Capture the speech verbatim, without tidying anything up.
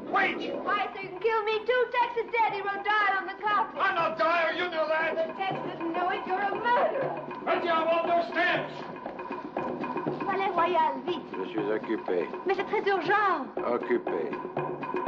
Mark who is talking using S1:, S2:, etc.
S1: Wait!
S2: Why, so you can kill me too? Tex is dead. He wrote dial on the coffin.
S1: I'm not dire, you know that.
S2: But Tex didn't know it. You're a murderer.
S1: Let you have all those stamps.
S2: Palais Royal, vite.
S3: Je suis occupé.
S2: Mais c'est très urgent.
S3: Occupé.